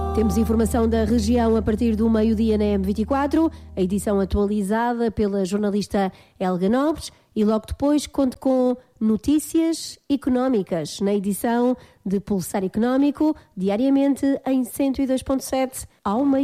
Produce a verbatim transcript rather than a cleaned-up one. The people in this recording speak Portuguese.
Temos informação da região a partir do meio-dia na M vinte e quatro, a edição atualizada pela jornalista Helga Nobres, e logo depois conto com notícias económicas na edição de Pulsar Económico, diariamente em cento e dois ponto sete ao meio.